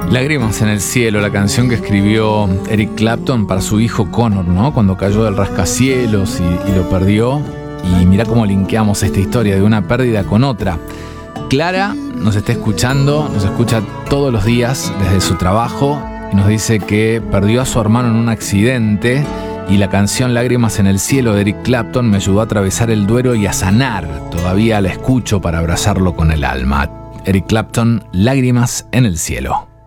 Lágrimas en el cielo, la canción que escribió Eric Clapton para su hijo Connor, ¿no? Cuando cayó del rascacielos y lo perdió. Y mirá cómo linkeamos esta historia de una pérdida con otra. Clara nos está escuchando, nos escucha todos los días desde su trabajo y nos dice que perdió a su hermano en un accidente y la canción Lágrimas en el cielo de Eric Clapton me ayudó a atravesar el duelo y a sanar. Todavía la escucho para abrazarlo con el alma. Eric Clapton, Lágrimas en el cielo.